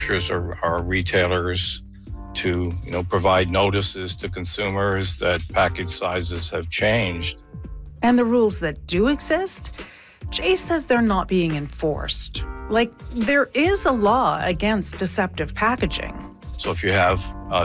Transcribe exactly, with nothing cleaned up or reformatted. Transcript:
or, or retailers to, you know, provide notices to consumers that package sizes have changed. And the rules that do exist, Jay says they're not being enforced. Like, there is a law against deceptive packaging. So if you have uh,